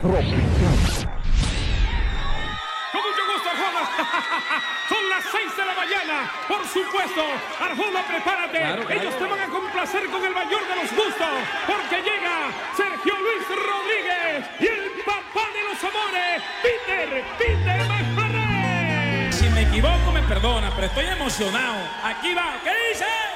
Tropicana. Con mucho gusto, Arjona. Son las 6 de la mañana. Por supuesto, Arjona, prepárate. Claro. Ellos te van a complacer con el mayor de los gustos. Porque llega Sergio Luis Rodríguez y el papá de los amores, Peter Masferrer. Si me equivoco, me perdona, pero estoy emocionado. Aquí va. ¿Qué dice?